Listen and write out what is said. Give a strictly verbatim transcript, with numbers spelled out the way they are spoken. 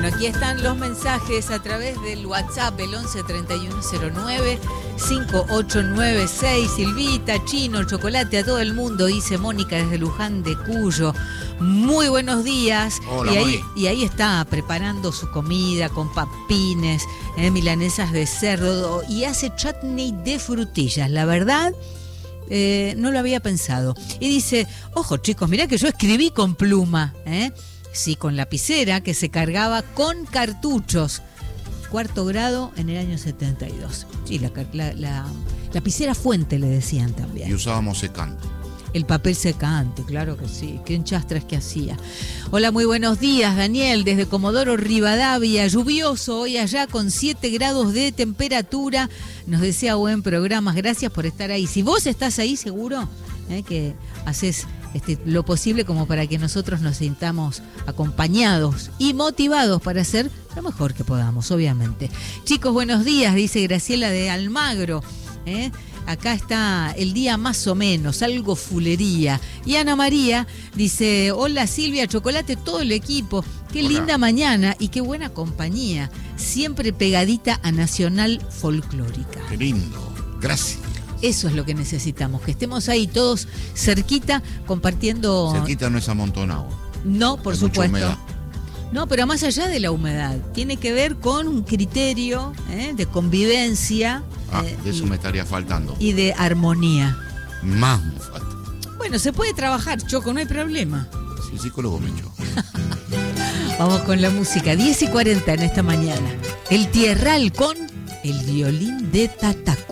Bueno, aquí están los mensajes a través del WhatsApp, el once treinta y uno cero nueve cincuenta y ocho noventa y seis. Silvita, Chino, chocolate a todo el mundo, dice Mónica desde Luján de Cuyo. Muy buenos días. Hola, y, ahí, Moni. y ahí está preparando su comida con papines, eh, milanesas de cerdo y hace chutney de frutillas. La verdad, eh, no lo había pensado. Y dice, ojo chicos, mirá que yo escribí con pluma, ¿eh? Sí, con lapicera que se cargaba con cartuchos. Cuarto grado en el año setenta y dos. Sí, la, la, la lapicera fuente le decían también. Y usábamos secante. El papel secante, claro que sí. Qué enchastres que hacía. Hola, muy buenos días, Daniel, desde Comodoro Rivadavia. Lluvioso hoy allá con siete grados de temperatura. Nos desea buen programa. Gracias por estar ahí. Si vos estás ahí, seguro ¿eh? que haces este, lo posible como para que nosotros nos sintamos acompañados y motivados para hacer lo mejor que podamos, obviamente. Chicos, buenos días, dice Graciela de Almagro. ¿eh? Acá está el día más o menos, algo fulería. Y Ana María dice, hola Silvia, chocolate, todo el equipo. Qué Hola. linda mañana y qué buena compañía. Siempre pegadita a Nacional Folclórica. Qué lindo. Gracias. Eso es lo que necesitamos, que estemos ahí todos cerquita compartiendo. Cerquita no es amontonado. No, por Hay mucha supuesto. humedad. No, pero más allá de la humedad, tiene que ver con un criterio ¿eh? de convivencia. Ah, eh, de eso y, me estaría faltando. y de armonía. Más me falta. Bueno, se puede trabajar, Choco, no hay problema. Si el psicólogo me echó. Vamos con la música, diez y cuarenta en esta mañana. El Tierral con el violín de Tatacu.